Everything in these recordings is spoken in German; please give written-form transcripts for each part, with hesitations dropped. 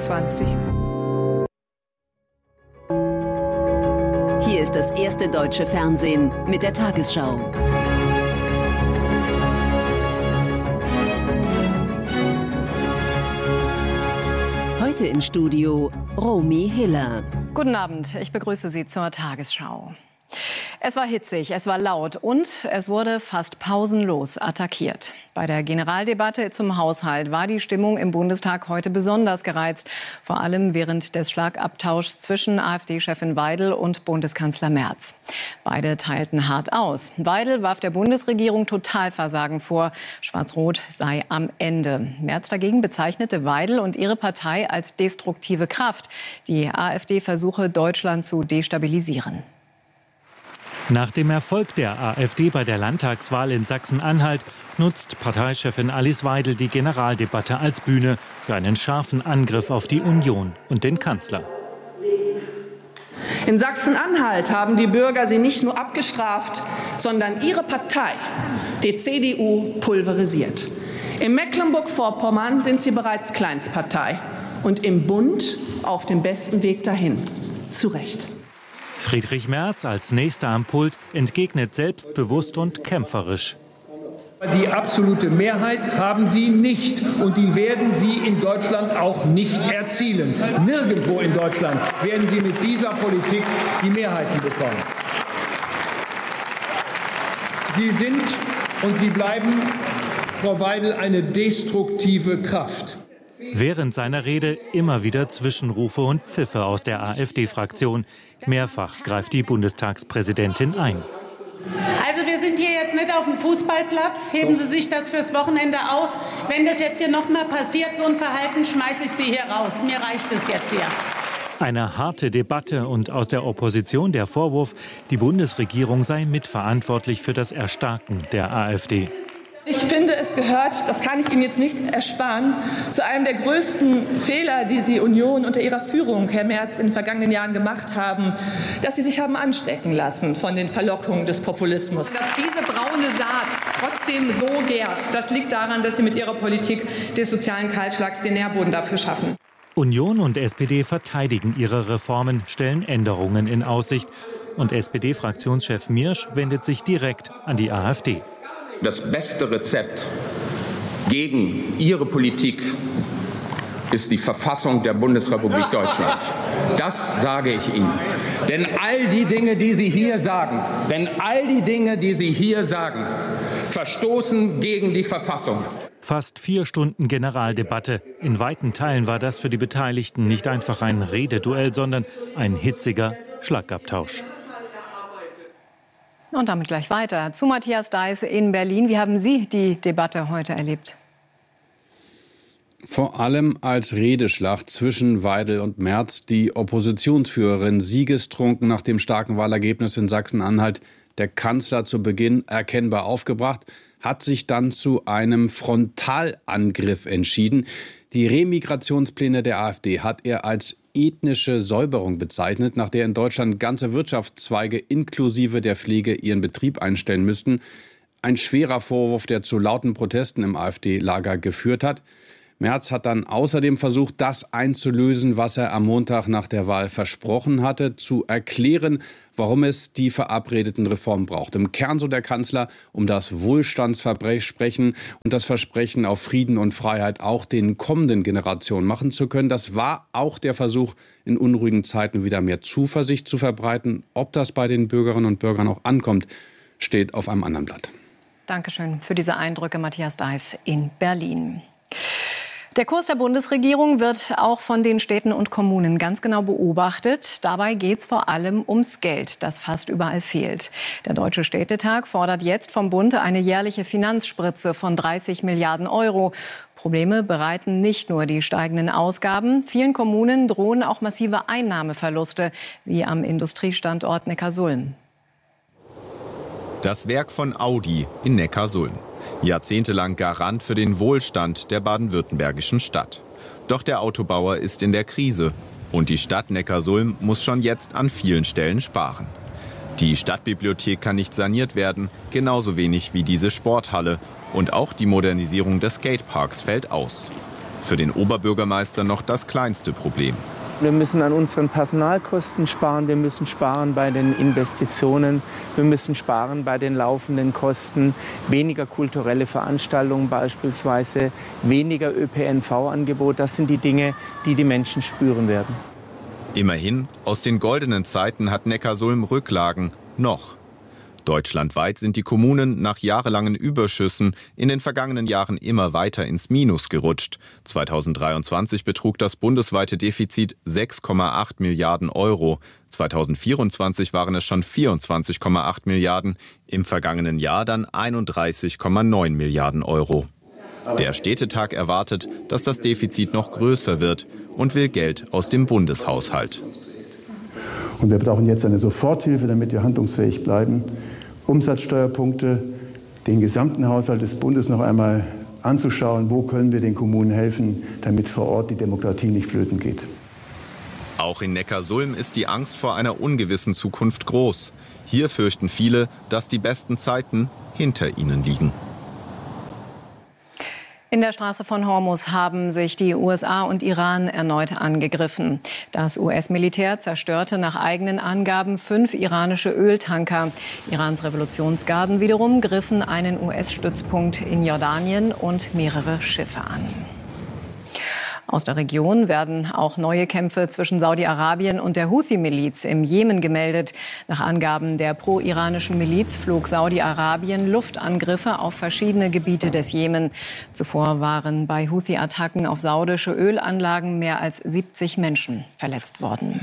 21. Hier ist das erste deutsche Fernsehen mit der Tagesschau. Heute im Studio Romy Hiller. Guten Abend, ich begrüße Sie zur Tagesschau. Es war hitzig, es war laut und es wurde fast pausenlos attackiert. Bei der Generaldebatte zum Haushalt war die Stimmung im Bundestag heute besonders gereizt. Vor allem während des Schlagabtauschs zwischen AfD-Chefin Weidel und Bundeskanzler Merz. Beide teilten hart aus. Weidel warf der Bundesregierung Totalversagen vor. Schwarz-Rot sei am Ende. Merz dagegen bezeichnete Weidel und ihre Partei als destruktive Kraft. Die AfD versuche, Deutschland zu destabilisieren. Nach dem Erfolg der AfD bei der Landtagswahl in Sachsen-Anhalt nutzt Parteichefin Alice Weidel die Generaldebatte als Bühne für einen scharfen Angriff auf die Union und den Kanzler. In Sachsen-Anhalt haben die Bürger sie nicht nur abgestraft, sondern ihre Partei, die CDU, pulverisiert. In Mecklenburg-Vorpommern sind sie bereits Kleinstpartei und im Bund auf dem besten Weg dahin. Zu Recht. Friedrich Merz als Nächster am Pult entgegnet selbstbewusst und kämpferisch. Die absolute Mehrheit haben sie nicht und die werden sie in Deutschland auch nicht erzielen. Nirgendwo in Deutschland werden sie mit dieser Politik die Mehrheiten bekommen. Sie sind und sie bleiben, Frau Weidel, eine destruktive Kraft. Während seiner Rede immer wieder Zwischenrufe und Pfiffe aus der AfD-Fraktion. Mehrfach greift die Bundestagspräsidentin ein. Also wir sind hier jetzt nicht auf dem Fußballplatz. Heben Sie sich das fürs Wochenende auf. Wenn das jetzt hier noch mal passiert, so ein Verhalten, schmeiße ich Sie hier raus. Mir reicht es jetzt hier. Eine harte Debatte und aus der Opposition der Vorwurf, die Bundesregierung sei mitverantwortlich für das Erstarken der AfD. Ich finde, es gehört, das kann ich Ihnen jetzt nicht ersparen, zu einem der größten Fehler, die die Union unter ihrer Führung, Herr Merz, in den vergangenen Jahren gemacht haben, dass sie sich haben anstecken lassen von den Verlockungen des Populismus. Dass diese braune Saat trotzdem so gärt, das liegt daran, dass sie mit ihrer Politik des sozialen Kahlschlags den Nährboden dafür schaffen. Union und SPD verteidigen ihre Reformen, stellen Änderungen in Aussicht. Und SPD-Fraktionschef Miersch wendet sich direkt an die AfD. Das beste Rezept gegen Ihre Politik ist die Verfassung der Bundesrepublik Deutschland. Das sage ich Ihnen. Denn all die Dinge, die Sie hier sagen, verstoßen gegen die Verfassung. Fast 4 Stunden Generaldebatte. In weiten Teilen war das für die Beteiligten nicht einfach ein Rededuell, sondern ein hitziger Schlagabtausch. Und damit gleich weiter zu Matthias Deiß in Berlin. Wie haben Sie die Debatte heute erlebt? Vor allem als Redeschlacht zwischen Weidel und Merz. Die Oppositionsführerin siegestrunken nach dem starken Wahlergebnis in Sachsen-Anhalt. Der Kanzler zu Beginn erkennbar aufgebracht, hat sich dann zu einem Frontalangriff entschieden. Die Remigrationspläne der AfD hat er als ethnische Säuberung bezeichnet, nach der in Deutschland ganze Wirtschaftszweige inklusive der Pflege ihren Betrieb einstellen müssten. Ein schwerer Vorwurf, der zu lauten Protesten im AfD-Lager geführt hat. Merz hat dann außerdem versucht, das einzulösen, was er am Montag nach der Wahl versprochen hatte, zu erklären, warum es die verabredeten Reformen braucht. Im Kern, so der Kanzler, um das Wohlstandsversprechen und das Versprechen auf Frieden und Freiheit auch den kommenden Generationen machen zu können. Das war auch der Versuch, in unruhigen Zeiten wieder mehr Zuversicht zu verbreiten. Ob das bei den Bürgerinnen und Bürgern auch ankommt, steht auf einem anderen Blatt. Dankeschön für diese Eindrücke, Matthias Deiß in Berlin. Der Kurs der Bundesregierung wird auch von den Städten und Kommunen ganz genau beobachtet. Dabei geht es vor allem ums Geld, das fast überall fehlt. Der Deutsche Städtetag fordert jetzt vom Bund eine jährliche Finanzspritze von 30 Milliarden Euro. Probleme bereiten nicht nur die steigenden Ausgaben. Vielen Kommunen drohen auch massive Einnahmeverluste, wie am Industriestandort Neckarsulm. Das Werk von Audi in Neckarsulm. Jahrzehntelang Garant für den Wohlstand der baden-württembergischen Stadt. Doch der Autobauer ist in der Krise und die Stadt Neckarsulm muss schon jetzt an vielen Stellen sparen. Die Stadtbibliothek kann nicht saniert werden, genauso wenig wie diese Sporthalle. Und auch die Modernisierung des Skateparks fällt aus. Für den Oberbürgermeister noch das kleinste Problem. Wir müssen an unseren Personalkosten sparen, wir müssen sparen bei den Investitionen, wir müssen sparen bei den laufenden Kosten, weniger kulturelle Veranstaltungen beispielsweise, weniger ÖPNV-Angebot. Das sind die Dinge, die die Menschen spüren werden. Immerhin, aus den goldenen Zeiten hat Neckarsulm Rücklagen. Noch. Deutschlandweit sind die Kommunen nach jahrelangen Überschüssen in den vergangenen Jahren immer weiter ins Minus gerutscht. 2023 betrug das bundesweite Defizit 6,8 Milliarden Euro. 2024 waren es schon 24,8 Milliarden, im vergangenen Jahr dann 31,9 Milliarden Euro. Der Städtetag erwartet, dass das Defizit noch größer wird und will Geld aus dem Bundeshaushalt. Und wir brauchen jetzt eine Soforthilfe, damit wir handlungsfähig bleiben. Umsatzsteuerpunkte, den gesamten Haushalt des Bundes noch einmal anzuschauen, wo können wir den Kommunen helfen, damit vor Ort die Demokratie nicht flöten geht. Auch in Neckarsulm ist die Angst vor einer ungewissen Zukunft groß. Hier fürchten viele, dass die besten Zeiten hinter ihnen liegen. In der Straße von Hormuz haben sich die USA und Iran erneut angegriffen. Das US-Militär zerstörte nach eigenen Angaben 5 iranische Öltanker. Irans Revolutionsgarden wiederum griffen einen US-Stützpunkt in Jordanien und mehrere Schiffe an. Aus der Region werden auch neue Kämpfe zwischen Saudi-Arabien und der Houthi-Miliz im Jemen gemeldet. Nach Angaben der pro-iranischen Miliz flog Saudi-Arabien Luftangriffe auf verschiedene Gebiete des Jemen. Zuvor waren bei Houthi-Attacken auf saudische Ölanlagen mehr als 70 Menschen verletzt worden.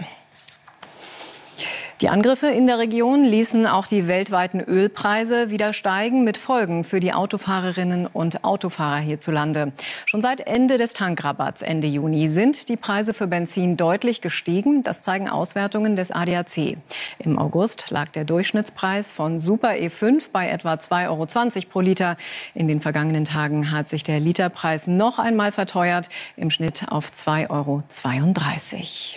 Die Angriffe in der Region ließen auch die weltweiten Ölpreise wieder steigen, mit Folgen für die Autofahrerinnen und Autofahrer hierzulande. Schon seit Ende des Tankrabatts Ende Juni sind die Preise für Benzin deutlich gestiegen. Das zeigen Auswertungen des ADAC. Im August lag der Durchschnittspreis von Super E5 bei etwa 2,20 € pro Liter. In den vergangenen Tagen hat sich der Literpreis noch einmal verteuert, im Schnitt auf 2,32 €.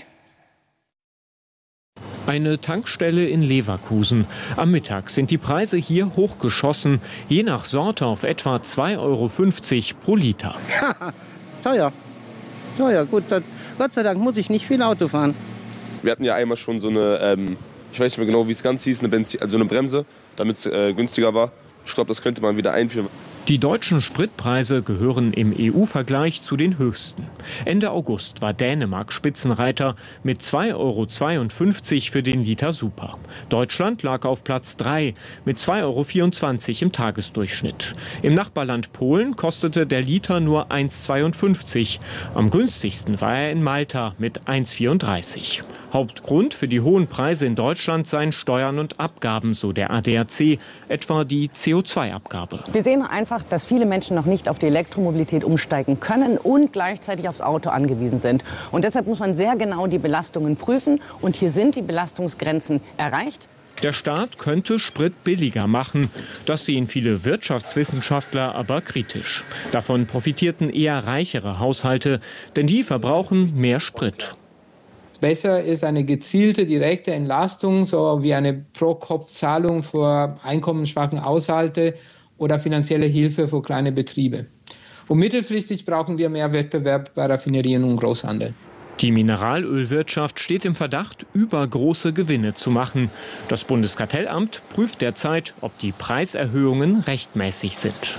Eine Tankstelle in Leverkusen. Am Mittag sind die Preise hier hochgeschossen, je nach Sorte auf etwa 2,50 € pro Liter. Teuer. Teuer, gut, Gott sei Dank muss ich nicht viel Auto fahren. Wir hatten ja einmal schon so eine, ich weiß nicht mehr genau, wie es ganz hieß, eine Bremse, damit es günstiger war. Ich glaube, das könnte man wieder einführen. Die deutschen Spritpreise gehören im EU-Vergleich zu den höchsten. Ende August war Dänemark Spitzenreiter mit 2,52 € für den Liter Super. Deutschland lag auf Platz 3 mit 2,24 € im Tagesdurchschnitt. Im Nachbarland Polen kostete der Liter nur 1,52 €. Am günstigsten war er in Malta mit 1,34 €. Hauptgrund für die hohen Preise in Deutschland seien Steuern und Abgaben, so der ADAC, etwa die CO2-Abgabe. Wir sehen einfach, dass viele Menschen noch nicht auf die Elektromobilität umsteigen können und gleichzeitig aufs Auto angewiesen sind. Und deshalb muss man sehr genau die Belastungen prüfen. Und hier sind die Belastungsgrenzen erreicht. Der Staat könnte Sprit billiger machen. Das sehen viele Wirtschaftswissenschaftler aber kritisch. Davon profitierten eher reichere Haushalte, denn die verbrauchen mehr Sprit. Besser ist eine gezielte, direkte Entlastung, so wie eine Pro-Kopf-Zahlung für einkommensschwachen Haushalte oder finanzielle Hilfe für kleine Betriebe. Und mittelfristig brauchen wir mehr Wettbewerb bei Raffinerien und Großhandel. Die Mineralölwirtschaft steht im Verdacht, übergroße Gewinne zu machen. Das Bundeskartellamt prüft derzeit, ob die Preiserhöhungen rechtmäßig sind.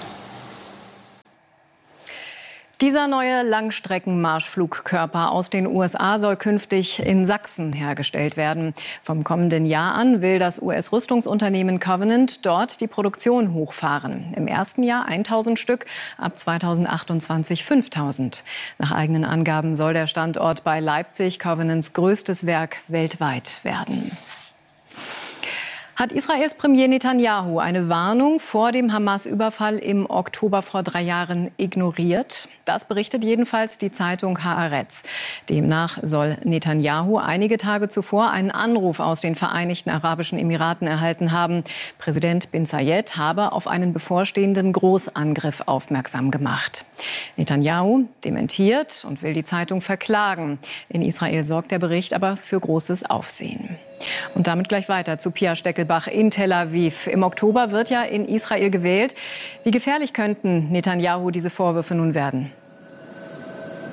Dieser neue Langstreckenmarschflugkörper aus den USA soll künftig in Sachsen hergestellt werden. Vom kommenden Jahr an will das US-Rüstungsunternehmen Covenant dort die Produktion hochfahren. Im ersten Jahr 1.000 Stück, ab 2028 5.000. Nach eigenen Angaben soll der Standort bei Leipzig Covenants größtes Werk weltweit werden. Hat Israels Premier Netanyahu eine Warnung vor dem Hamas-Überfall im Oktober vor 3 Jahren ignoriert? Das berichtet jedenfalls die Zeitung Haaretz. Demnach soll Netanyahu einige Tage zuvor einen Anruf aus den Vereinigten Arabischen Emiraten erhalten haben. Präsident bin Zayed habe auf einen bevorstehenden Großangriff aufmerksam gemacht. Netanyahu dementiert und will die Zeitung verklagen. In Israel sorgt der Bericht aber für großes Aufsehen. Und damit gleich weiter zu Pia Steckelbach in Tel Aviv. Im Oktober wird ja in Israel gewählt. Wie gefährlich könnten Netanyahu diese Vorwürfe nun werden?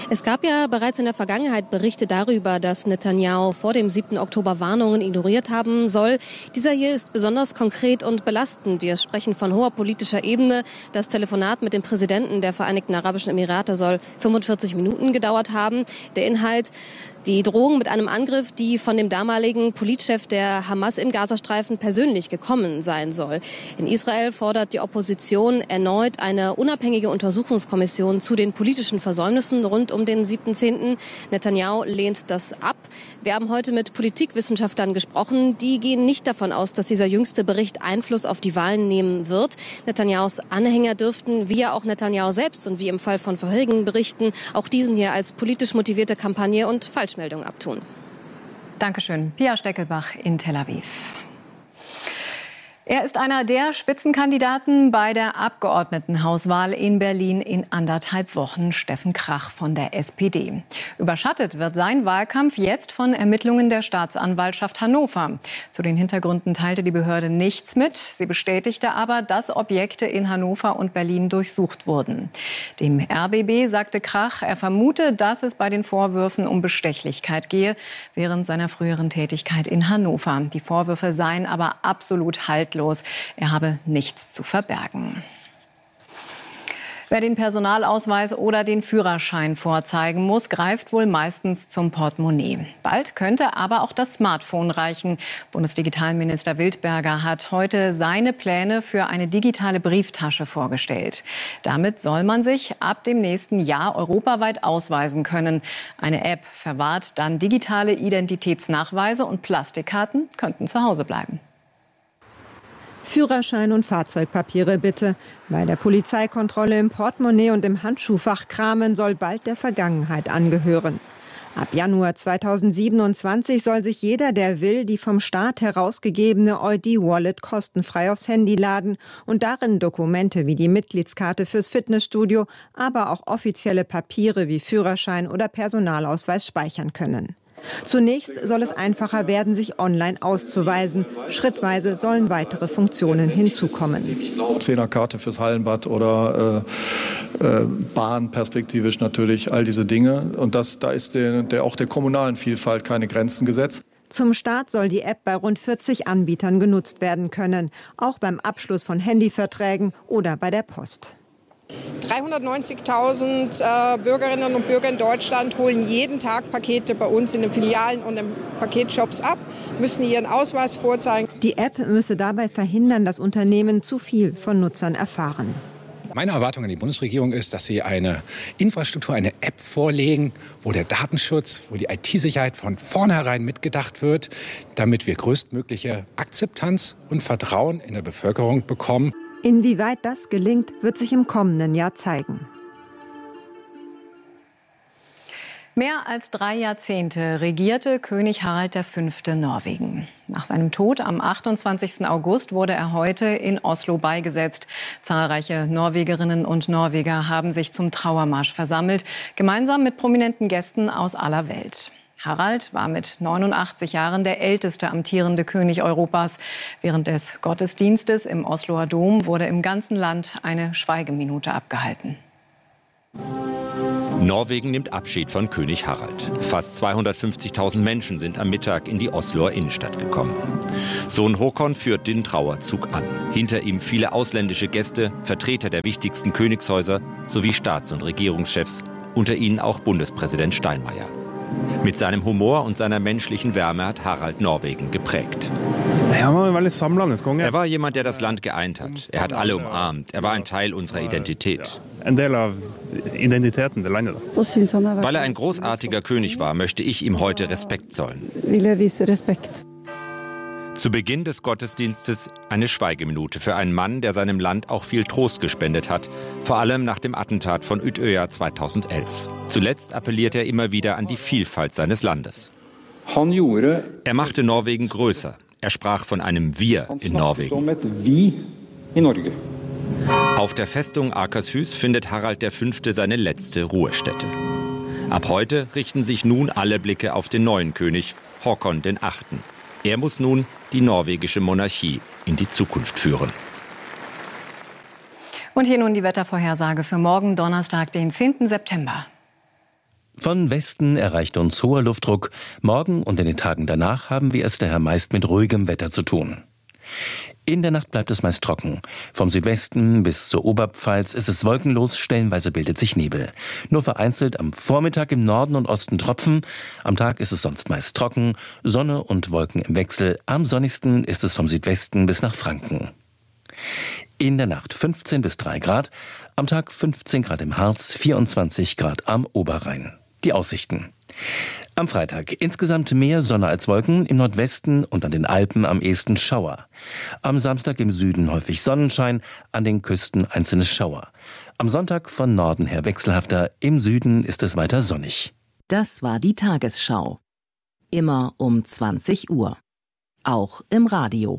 Es gab ja bereits in der Vergangenheit Berichte darüber, dass Netanyahu vor dem 7. Oktober Warnungen ignoriert haben soll. Dieser hier ist besonders konkret und belastend. Wir sprechen von hoher politischer Ebene. Das Telefonat mit dem Präsidenten der Vereinigten Arabischen Emirate soll 45 Minuten gedauert haben. Der Inhalt: die Drohung mit einem Angriff, die von dem damaligen Politchef der Hamas im Gazastreifen persönlich gekommen sein soll. In Israel fordert die Opposition erneut eine unabhängige Untersuchungskommission zu den politischen Versäumnissen rund um den 7.10. Netanyahu lehnt das ab. Wir haben heute mit Politikwissenschaftlern gesprochen. Die gehen nicht davon aus, dass dieser jüngste Bericht Einfluss auf die Wahlen nehmen wird. Netanyahus Anhänger dürften, wie ja auch Netanyahu selbst und wie im Fall von vorherigen Berichten, auch diesen hier als politisch motivierte Kampagne und Falschmeldung abtun. Dankeschön. Pia Steckelbach in Tel Aviv. Er ist einer der Spitzenkandidaten bei der Abgeordnetenhauswahl in Berlin in 1,5 Wochen, Steffen Krach von der SPD. Überschattet wird sein Wahlkampf jetzt von Ermittlungen der Staatsanwaltschaft Hannover. Zu den Hintergründen teilte die Behörde nichts mit. Sie bestätigte aber, dass Objekte in Hannover und Berlin durchsucht wurden. Dem RBB sagte Krach, er vermute, dass es bei den Vorwürfen um Bestechlichkeit gehe, während seiner früheren Tätigkeit in Hannover. Die Vorwürfe seien aber absolut haltlos. Er habe nichts zu verbergen. Wer den Personalausweis oder den Führerschein vorzeigen muss, greift wohl meistens zum Portemonnaie. Bald könnte aber auch das Smartphone reichen. Bundesdigitalminister Wildberger hat heute seine Pläne für eine digitale Brieftasche vorgestellt. Damit soll man sich ab dem nächsten Jahr europaweit ausweisen können. Eine App verwahrt dann digitale Identitätsnachweise und Plastikkarten könnten zu Hause bleiben. Führerschein und Fahrzeugpapiere bitte. Bei der Polizeikontrolle im Portemonnaie und im Handschuhfach kramen soll bald der Vergangenheit angehören. Ab Januar 2027 soll sich jeder, der will, die vom Staat herausgegebene ID-Wallet kostenfrei aufs Handy laden und darin Dokumente wie die Mitgliedskarte fürs Fitnessstudio, aber auch offizielle Papiere wie Führerschein oder Personalausweis speichern können. Zunächst soll es einfacher werden, sich online auszuweisen. Schrittweise sollen weitere Funktionen hinzukommen. 10er-Karte fürs Hallenbad oder Bahn perspektivisch natürlich, all diese Dinge. Und da ist auch der kommunalen Vielfalt keine Grenzen gesetzt. Zum Start soll die App bei rund 40 Anbietern genutzt werden können, auch beim Abschluss von Handyverträgen oder bei der Post. 390.000 Bürgerinnen und Bürger in Deutschland holen jeden Tag Pakete bei uns in den Filialen und in Paketshops ab, müssen ihren Ausweis vorzeigen. Die App müsse dabei verhindern, dass Unternehmen zu viel von Nutzern erfahren. Meine Erwartung an die Bundesregierung ist, dass sie eine Infrastruktur, eine App vorlegen, wo der Datenschutz, wo die IT-Sicherheit von vornherein mitgedacht wird, damit wir größtmögliche Akzeptanz und Vertrauen in der Bevölkerung bekommen. Inwieweit das gelingt, wird sich im kommenden Jahr zeigen. Mehr als 3 Jahrzehnte regierte König Harald V. Norwegen. Nach seinem Tod am 28. August wurde er heute in Oslo beigesetzt. Zahlreiche Norwegerinnen und Norweger haben sich zum Trauermarsch versammelt, gemeinsam mit prominenten Gästen aus aller Welt. Harald war mit 89 Jahren der älteste amtierende König Europas. Während des Gottesdienstes im Osloer Dom wurde im ganzen Land eine Schweigeminute abgehalten. Norwegen nimmt Abschied von König Harald. Fast 250.000 Menschen sind am Mittag in die Osloer Innenstadt gekommen. Sohn Håkon führt den Trauerzug an. Hinter ihm viele ausländische Gäste, Vertreter der wichtigsten Königshäuser sowie Staats- und Regierungschefs, unter ihnen auch Bundespräsident Steinmeier. Mit seinem Humor und seiner menschlichen Wärme hat Harald Norwegen geprägt. Er war jemand, der das Land geeint hat. Er hat alle umarmt. Er war ein Teil unserer Identität. Weil er ein großartiger König war, möchte ich ihm heute Respekt zollen. Zu Beginn des Gottesdienstes eine Schweigeminute für einen Mann, der seinem Land auch viel Trost gespendet hat, vor allem nach dem Attentat von Utøya 2011. Zuletzt appelliert er immer wieder an die Vielfalt seines Landes. Er machte Norwegen größer. Er sprach von einem Wir in Norwegen. Auf der Festung Akershus findet Harald V. seine letzte Ruhestätte. Ab heute richten sich nun alle Blicke auf den neuen König, Håkon VIII. Er muss nun die norwegische Monarchie in die Zukunft führen. Und hier nun die Wettervorhersage für morgen, Donnerstag, den 10. September. Von Westen erreicht uns hoher Luftdruck. Morgen und in den Tagen danach haben wir es daher meist mit ruhigem Wetter zu tun. In der Nacht bleibt es meist trocken. Vom Südwesten bis zur Oberpfalz ist es wolkenlos, stellenweise bildet sich Nebel. Nur vereinzelt am Vormittag im Norden und Osten Tropfen. Am Tag ist es sonst meist trocken, Sonne und Wolken im Wechsel. Am sonnigsten ist es vom Südwesten bis nach Franken. In der Nacht 15 bis 3 Grad, am Tag 15 Grad im Harz, 24 Grad am Oberrhein. Die Aussichten. Am Freitag insgesamt mehr Sonne als Wolken, im Nordwesten und an den Alpen am ehesten Schauer. Am Samstag im Süden häufig Sonnenschein, an den Küsten einzelne Schauer. Am Sonntag von Norden her wechselhafter, im Süden ist es weiter sonnig. Das war die Tagesschau. Immer um 20 Uhr. Auch im Radio.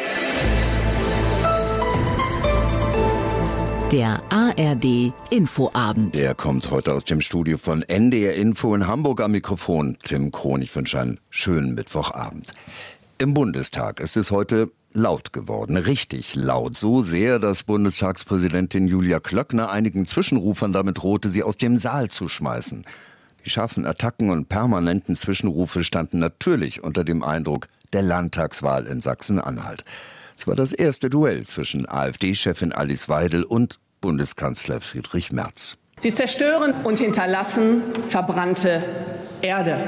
Der ARD Infoabend. Der kommt heute aus dem Studio von NDR Info in Hamburg. Am Mikrofon Tim Krohn. Ich wünsche einen schönen Mittwochabend. Im Bundestag ist es heute laut geworden, richtig laut. So sehr, dass Bundestagspräsidentin Julia Klöckner einigen Zwischenrufern damit drohte, sie aus dem Saal zu schmeißen. Die scharfen Attacken und permanenten Zwischenrufe standen natürlich unter dem Eindruck der Landtagswahl in Sachsen-Anhalt. Es war das erste Duell zwischen AfD-Chefin Alice Weidel und Bundeskanzler Friedrich Merz. Sie zerstören und hinterlassen verbrannte Erde.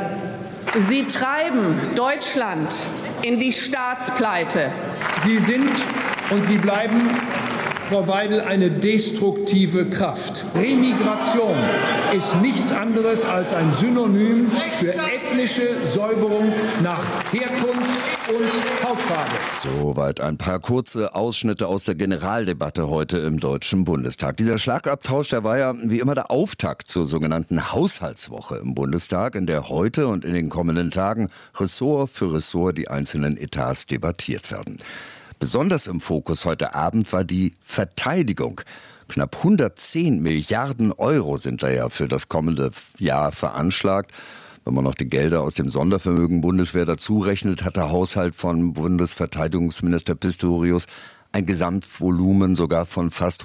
Sie treiben Deutschland in die Staatspleite. Sie sind und Sie bleiben, Frau Weidel, eine destruktive Kraft. Remigration ist nichts anderes als ein Synonym für ethnische Säuberung nach Herkunft und Hautfarbe. Soweit ein paar kurze Ausschnitte aus der Generaldebatte heute im Deutschen Bundestag. Dieser Schlagabtausch, der war ja wie immer der Auftakt zur sogenannten Haushaltswoche im Bundestag, in der heute und in den kommenden Tagen Ressort für Ressort die einzelnen Etats debattiert werden. Besonders im Fokus heute Abend war die Verteidigung. Knapp 110 Milliarden Euro sind da ja für das kommende Jahr veranschlagt. Wenn man noch die Gelder aus dem Sondervermögen Bundeswehr dazu rechnet, hat der Haushalt von Bundesverteidigungsminister Pistorius ein Gesamtvolumen sogar von fast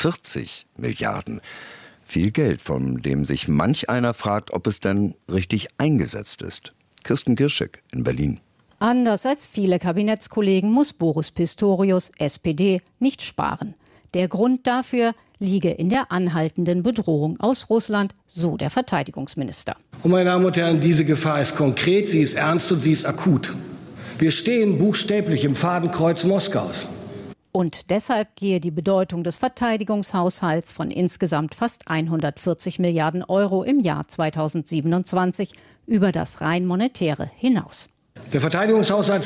140 Milliarden. Viel Geld, von dem sich manch einer fragt, ob es denn richtig eingesetzt ist. Kirsten Girschek in Berlin. Anders als viele Kabinettskollegen muss Boris Pistorius, SPD, nicht sparen. Der Grund dafür liege in der anhaltenden Bedrohung aus Russland, so der Verteidigungsminister. Und meine Damen und Herren, diese Gefahr ist konkret, sie ist ernst und sie ist akut. Wir stehen buchstäblich im Fadenkreuz Moskaus. Und deshalb gehe die Bedeutung des Verteidigungshaushalts von insgesamt fast 140 Milliarden Euro im Jahr 2027 über das rein monetäre hinaus. Der Verteidigungshaushalt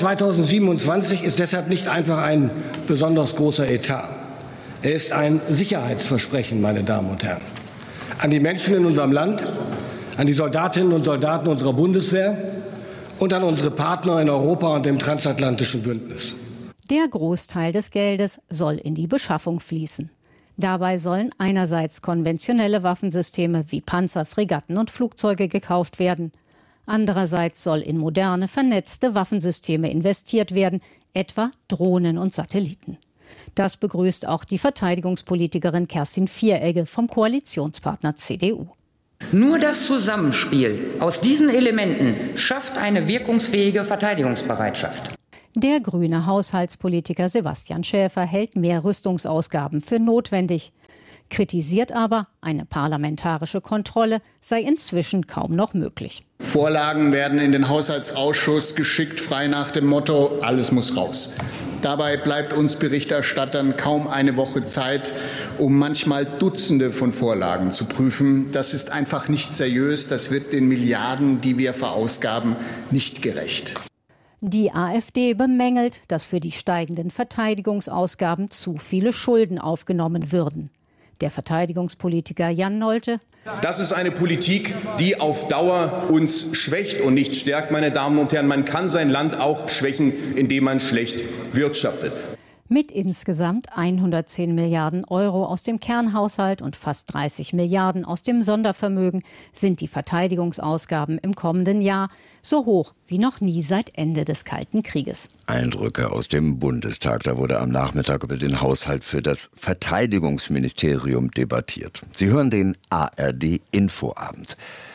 2027 ist deshalb nicht einfach ein besonders großer Etat. Er ist ein Sicherheitsversprechen, meine Damen und Herren, an die Menschen in unserem Land, an die Soldatinnen und Soldaten unserer Bundeswehr und an unsere Partner in Europa und dem transatlantischen Bündnis. Der Großteil des Geldes soll in die Beschaffung fließen. Dabei sollen einerseits konventionelle Waffensysteme wie Panzer, Fregatten und Flugzeuge gekauft werden. Andererseits soll in moderne, vernetzte Waffensysteme investiert werden, etwa Drohnen und Satelliten. Das begrüßt auch die Verteidigungspolitikerin Kerstin Vieregge vom Koalitionspartner CDU. Nur das Zusammenspiel aus diesen Elementen schafft eine wirkungsfähige Verteidigungsbereitschaft. Der grüne Haushaltspolitiker Sebastian Schäfer hält mehr Rüstungsausgaben für notwendig, kritisiert aber, eine parlamentarische Kontrolle sei inzwischen kaum noch möglich. Vorlagen werden in den Haushaltsausschuss geschickt, frei nach dem Motto, alles muss raus. Dabei bleibt uns Berichterstattern kaum eine Woche Zeit, um manchmal Dutzende von Vorlagen zu prüfen. Das ist einfach nicht seriös. Das wird den Milliarden, die wir verausgaben, nicht gerecht. Die AfD bemängelt, dass für die steigenden Verteidigungsausgaben zu viele Schulden aufgenommen würden. Der Verteidigungspolitiker Jan Nolte: Das ist eine Politik, die auf Dauer uns schwächt und nicht stärkt, meine Damen und Herren. Man kann sein Land auch schwächen, indem man schlecht wirtschaftet. Mit insgesamt 110 Milliarden Euro aus dem Kernhaushalt und fast 30 Milliarden aus dem Sondervermögen sind die Verteidigungsausgaben im kommenden Jahr so hoch wie noch nie seit Ende des Kalten Krieges. Eindrücke aus dem Bundestag. Da wurde am Nachmittag über den Haushalt für das Verteidigungsministerium debattiert. Sie hören den ARD Infoabend.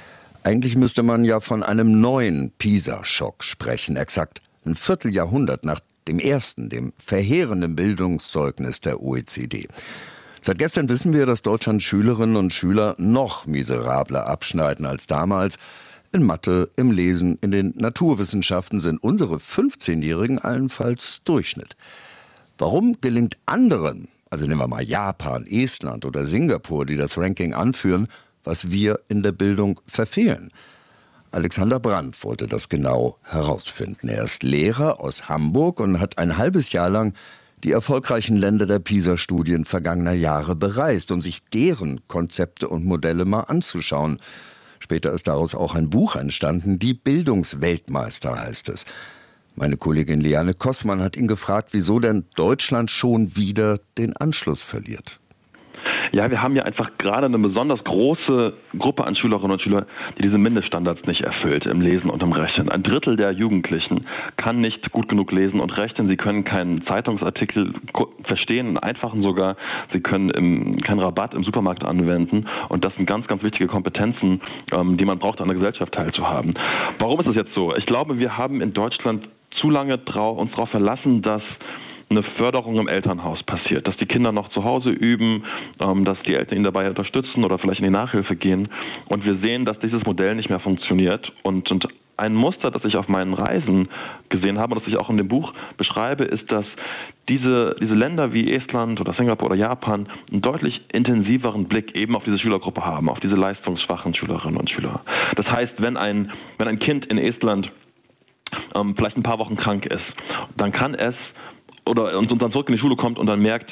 Eigentlich müsste man ja von einem neuen PISA-Schock sprechen, exakt ein Vierteljahrhundert nach dem ersten, dem verheerenden Bildungszeugnis der OECD. Seit gestern wissen wir, dass Deutschlands Schülerinnen und Schüler noch miserabler abschneiden als damals. In Mathe, im Lesen, in den Naturwissenschaften sind unsere 15-Jährigen allenfalls Durchschnitt. Warum gelingt anderen, also nehmen wir mal Japan, Estland oder Singapur, die das Ranking anführen, was wir in der Bildung verfehlen? Alexander Brandt wollte das genau herausfinden. Er ist Lehrer aus Hamburg und hat ein halbes Jahr lang die erfolgreichen Länder der PISA-Studien vergangener Jahre bereist, um sich deren Konzepte und Modelle mal anzuschauen. Später ist daraus auch ein Buch entstanden, Die Bildungsweltmeister heißt es. Meine Kollegin Liane Kossmann hat ihn gefragt, wieso denn Deutschland schon wieder den Anschluss verliert. Ja, wir haben ja einfach gerade eine besonders große Gruppe an Schülerinnen und Schülern, die diese Mindeststandards nicht erfüllt im Lesen und im Rechnen. 1/3 der Jugendlichen kann nicht gut genug lesen und rechnen. Sie können keinen Zeitungsartikel verstehen, einen einfachen sogar. Sie können keinen Rabatt im Supermarkt anwenden. Und das sind ganz, ganz wichtige Kompetenzen, die man braucht, an der Gesellschaft teilzuhaben. Warum ist das jetzt so? Ich glaube, wir haben in Deutschland zu lange uns darauf verlassen, dass eine Förderung im Elternhaus passiert, dass die Kinder noch zu Hause üben, dass die Eltern ihnen dabei unterstützen oder vielleicht in die Nachhilfe gehen. Und wir sehen, dass dieses Modell nicht mehr funktioniert. Und ein Muster, das ich auf meinen Reisen gesehen habe und das ich auch in dem Buch beschreibe, ist, dass diese Länder wie Estland oder Singapur oder Japan einen deutlich intensiveren Blick eben auf diese Schülergruppe haben, auf diese leistungsschwachen Schülerinnen und Schüler. Das heißt, wenn ein Kind in Estland vielleicht ein paar Wochen krank ist, dann kann es und dann zurück in die Schule kommt und dann merkt,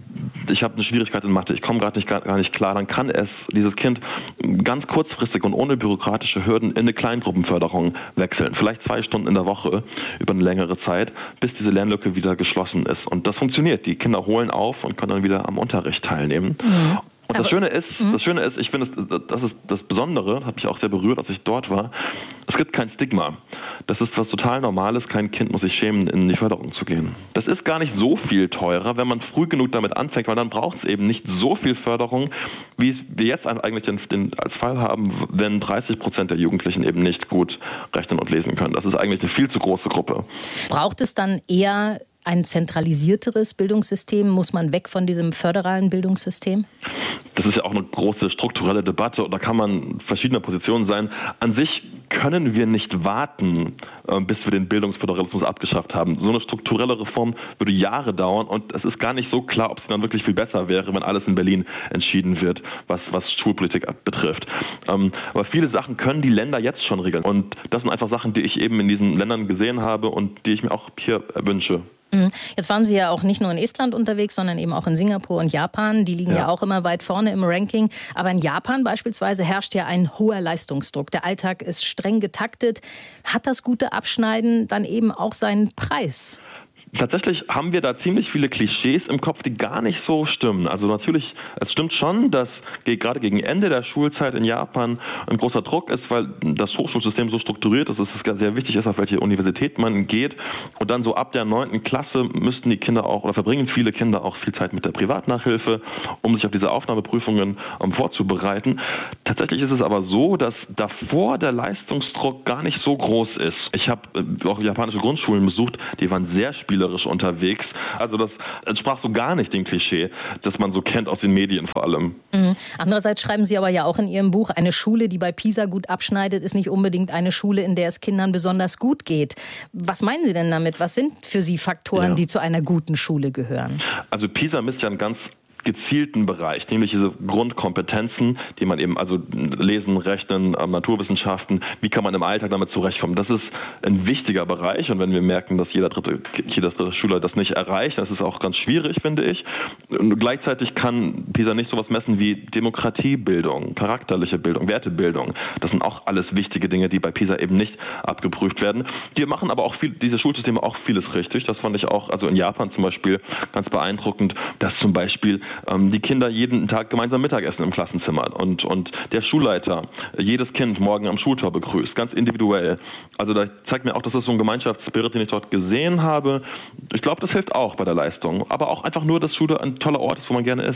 ich habe eine Schwierigkeit in Mathe, ich komme gerade gar nicht klar, dann kann dieses Kind ganz kurzfristig und ohne bürokratische Hürden in eine Kleingruppenförderung wechseln. Vielleicht 2 Stunden in der Woche über eine längere Zeit, bis diese Lernlücke wieder geschlossen ist. Und das funktioniert. Die Kinder holen auf und können dann wieder am Unterricht teilnehmen. Mhm. Und das Schöne ist, ich finde, das ist das Besondere, hat mich auch sehr berührt, als ich dort war, es gibt kein Stigma. Das ist was total Normales, kein Kind muss sich schämen, in die Förderung zu gehen. Das ist gar nicht so viel teurer, wenn man früh genug damit anfängt, weil dann braucht es eben nicht so viel Förderung, wie wir jetzt eigentlich als Fall haben, wenn 30% der Jugendlichen eben nicht gut rechnen und lesen können. Das ist eigentlich eine viel zu große Gruppe. Braucht es dann eher ein zentralisierteres Bildungssystem? Muss man weg von diesem föderalen Bildungssystem? Das ist ja auch eine große strukturelle Debatte und da kann man verschiedener Positionen sein. An sich können wir nicht warten, bis wir den Bildungsföderalismus abgeschafft haben. So eine strukturelle Reform würde Jahre dauern und es ist gar nicht so klar, ob es dann wirklich viel besser wäre, wenn alles in Berlin entschieden wird, was Schulpolitik betrifft. Aber viele Sachen können die Länder jetzt schon regeln und das sind einfach Sachen, die ich eben in diesen Ländern gesehen habe und die ich mir auch hier wünsche. Jetzt waren Sie ja auch nicht nur in Estland unterwegs, sondern eben auch in Singapur und Japan. Die liegen ja auch immer weit vorne im Ranking. Aber in Japan beispielsweise herrscht ja ein hoher Leistungsdruck. Der Alltag ist streng getaktet. Hat das gute Abschneiden dann eben auch seinen Preis? Tatsächlich haben wir da ziemlich viele Klischees im Kopf, die gar nicht so stimmen. Also natürlich, es stimmt schon, dass gerade gegen Ende der Schulzeit in Japan ein großer Druck ist, weil das Hochschulsystem so strukturiert ist, dass es sehr wichtig ist, auf welche Universität man geht. Und dann so ab der 9. Klasse müssten die Kinder verbringen viele Kinder auch viel Zeit mit der Privatnachhilfe, um sich auf diese Aufnahmeprüfungen vorzubereiten. Tatsächlich ist es aber so, dass davor der Leistungsdruck gar nicht so groß ist. Ich habe auch japanische Grundschulen besucht, die waren sehr spielerisch unterwegs. Also das entsprach so gar nicht dem Klischee, das man so kennt aus den Medien vor allem. Andererseits schreiben Sie aber ja auch in Ihrem Buch, eine Schule, die bei PISA gut abschneidet, ist nicht unbedingt eine Schule, in der es Kindern besonders gut geht. Was meinen Sie denn damit? Was sind für Sie Faktoren, die zu einer guten Schule gehören? Also PISA misst ja einen ganz gezielten Bereich, nämlich diese Grundkompetenzen, die man eben, also Lesen, Rechnen, Naturwissenschaften, wie kann man im Alltag damit zurechtkommen. Das ist ein wichtiger Bereich und wenn wir merken, dass jeder dritte Schüler das nicht erreicht, das ist auch ganz schwierig, finde ich. Und gleichzeitig kann PISA nicht sowas messen wie Demokratiebildung, charakterliche Bildung, Wertebildung. Das sind auch alles wichtige Dinge, die bei PISA eben nicht abgeprüft werden. Die machen aber auch diese Schulsysteme auch vieles richtig. Das fand ich auch, also in Japan zum Beispiel, ganz beeindruckend, dass zum Beispiel die Kinder jeden Tag gemeinsam Mittagessen im Klassenzimmer und der Schulleiter jedes Kind morgen am Schultor begrüßt, ganz individuell. Also da zeigt mir auch, dass das so ein Gemeinschaftsspirit, den ich dort gesehen habe. Ich glaube, das hilft auch bei der Leistung, aber auch einfach nur, dass Schule ein toller Ort ist, wo man gerne ist.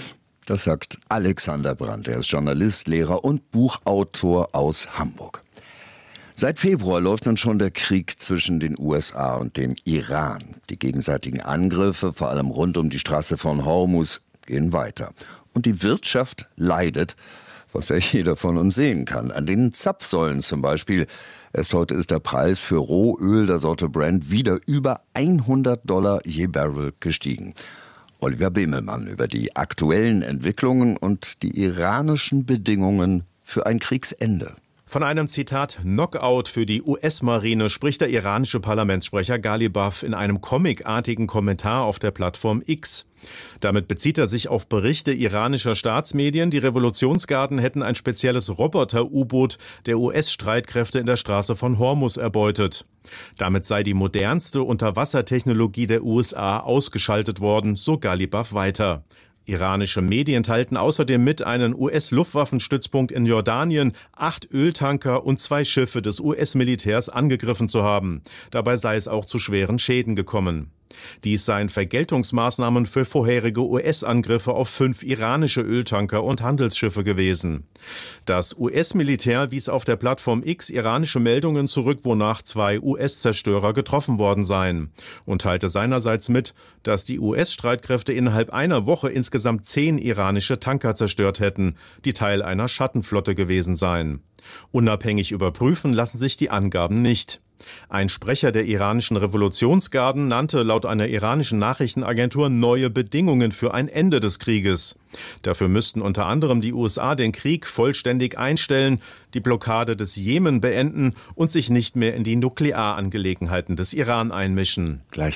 Das sagt Alexander Brandt. Er ist Journalist, Lehrer und Buchautor aus Hamburg. Seit Februar läuft nun schon der Krieg zwischen den USA und dem Iran. Die gegenseitigen Angriffe, vor allem rund um die Straße von Hormuz, gehen weiter. Und die Wirtschaft leidet, was ja jeder von uns sehen kann. An den Zapfsäulen zum Beispiel. Erst heute ist der Preis für Rohöl der Sorte Brent wieder über $100 je Barrel gestiegen. Oliver Bemelmann über die aktuellen Entwicklungen und die iranischen Bedingungen für ein Kriegsende. Von einem, Zitat, Knockout für die US-Marine spricht der iranische Parlamentssprecher Ghalibaf in einem comicartigen Kommentar auf der Plattform X. Damit bezieht er sich auf Berichte iranischer Staatsmedien, die Revolutionsgarden hätten ein spezielles Roboter-U-Boot der US-Streitkräfte in der Straße von Hormuz erbeutet. Damit sei die modernste Unterwassertechnologie der USA ausgeschaltet worden, so Ghalibaf weiter. Iranische Medien teilten außerdem mit, einen US-Luftwaffenstützpunkt in Jordanien, 8 Öltanker und 2 Schiffe des US-Militärs angegriffen zu haben. Dabei sei es auch zu schweren Schäden gekommen. Dies seien Vergeltungsmaßnahmen für vorherige US-Angriffe auf 5 iranische Öltanker und Handelsschiffe gewesen. Das US-Militär wies auf der Plattform X iranische Meldungen zurück, wonach 2 US-Zerstörer getroffen worden seien, und teilte seinerseits mit, dass die US-Streitkräfte innerhalb einer Woche insgesamt 10 iranische Tanker zerstört hätten, die Teil einer Schattenflotte gewesen seien. Unabhängig überprüfen lassen sich die Angaben nicht. Ein Sprecher der iranischen Revolutionsgarden nannte laut einer iranischen Nachrichtenagentur neue Bedingungen für ein Ende des Krieges. Dafür müssten unter anderem die USA den Krieg vollständig einstellen, die Blockade des Jemen beenden und sich nicht mehr in die Nuklearangelegenheiten des Iran einmischen. Gleich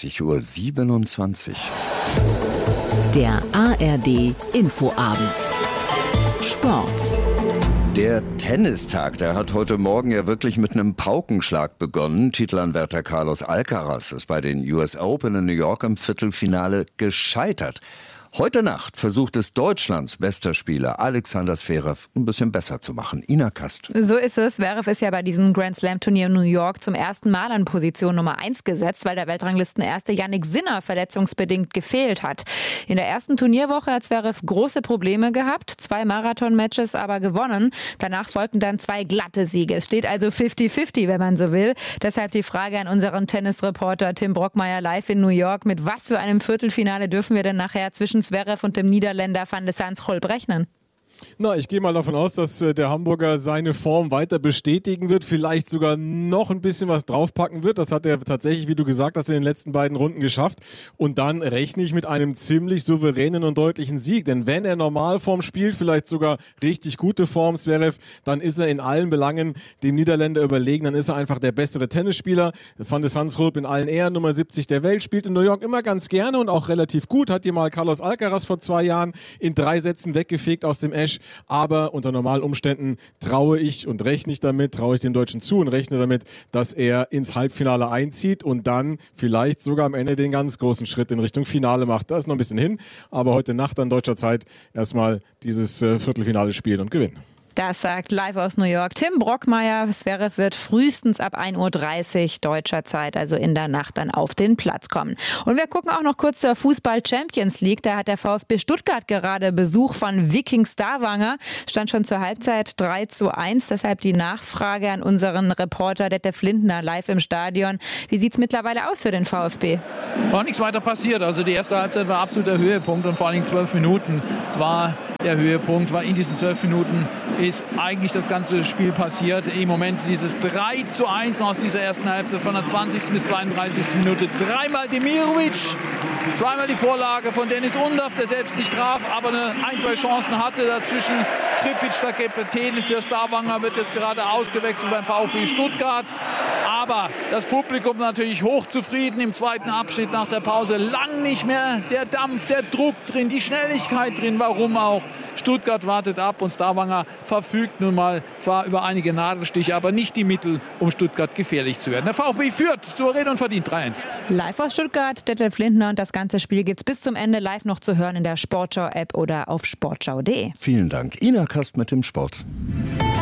20:27 Uhr. Der ARD Infoabend. Sport. Der Tennistag, der hat heute Morgen ja wirklich mit einem Paukenschlag begonnen. Titelanwärter Carlos Alcaraz ist bei den US Open in New York im Viertelfinale gescheitert. Heute Nacht versucht es Deutschlands bester Spieler Alexander Zverev ein bisschen besser zu machen. Ina Kast. So ist es. Zverev ist ja bei diesem Grand Slam Turnier in New York zum ersten Mal an Position Nummer 1 gesetzt, weil der Weltranglistenerste Jannik Sinner verletzungsbedingt gefehlt hat. In der ersten Turnierwoche hat Zverev große Probleme gehabt, 2 Marathon-Matches aber gewonnen. Danach folgten dann 2 glatte Siege. Es steht also 50-50, wenn man so will. Deshalb die Frage an unseren Tennisreporter Tim Brockmeier live in New York. Mit was für einem Viertelfinale dürfen wir denn nachher zwischen Zverev und dem Niederländer Van de Zandschulp rechnen? Na, ich gehe mal davon aus, dass der Hamburger seine Form weiter bestätigen wird, vielleicht sogar noch ein bisschen was draufpacken wird. Das hat er tatsächlich, wie du gesagt hast, in den letzten beiden Runden geschafft. Und dann rechne ich mit einem ziemlich souveränen und deutlichen Sieg. Denn wenn er Normalform spielt, vielleicht sogar richtig gute Form, Zverev, dann ist er in allen Belangen dem Niederländer überlegen. Dann ist er einfach der bessere Tennisspieler. Van de Zandschulp in allen Ehren, Nummer 70 der Welt, spielt in New York immer ganz gerne und auch relativ gut. Hat hier mal Carlos Alcaraz vor 2 Jahren in 3 Sätzen weggefegt aus dem Ash. Aber unter normalen Umständen traue ich dem Deutschen zu und rechne damit, dass er ins Halbfinale einzieht und dann vielleicht sogar am Ende den ganz großen Schritt in Richtung Finale macht. Da ist noch ein bisschen hin, aber heute Nacht an deutscher Zeit erstmal dieses Viertelfinale spielen und gewinnen. Das sagt live aus New York Tim Brockmeier. Zverev wird frühestens ab 1:30 Uhr deutscher Zeit, also in der Nacht, dann auf den Platz kommen. Und wir gucken auch noch kurz zur Fußball-Champions League. Da hat der VfB Stuttgart gerade Besuch von Viking Stavanger. Stand schon zur Halbzeit 3:1. Deshalb die Nachfrage an unseren Reporter Detlef Lindner live im Stadion. Wie sieht es mittlerweile aus für den VfB? War nichts weiter passiert. Also die erste Halbzeit war absoluter Höhepunkt und vor allem 12 Minuten war der Höhepunkt. Weil in diesen 12 Minuten ist eigentlich das ganze Spiel passiert. Im Moment dieses 3:1 aus dieser ersten Halbzeit von der 20. bis 32. Minute. 3-mal Demirovic, 2-mal die Vorlage von Dennis Undaff, der selbst nicht traf, aber 1-2 Chancen hatte. Dazwischen Tripic, der Kapitän für Stavanger, wird jetzt gerade ausgewechselt beim VfB Stuttgart. Aber das Publikum natürlich hochzufrieden im zweiten Abschnitt nach der Pause. Lang nicht mehr der Dampf, der Druck drin, die Schnelligkeit drin. Warum auch? Stuttgart wartet ab und Stavanger verfügt nun mal zwar über einige Nadelstiche, aber nicht die Mittel, um Stuttgart gefährlich zu werden. Der VfB führt souverän und verdient 3:1. Live aus Stuttgart, Detlef Lindner, und das ganze Spiel gibt's bis zum Ende live noch zu hören in der Sportschau-App oder auf sportschau.de. Vielen Dank. Ina Kast mit dem Sport.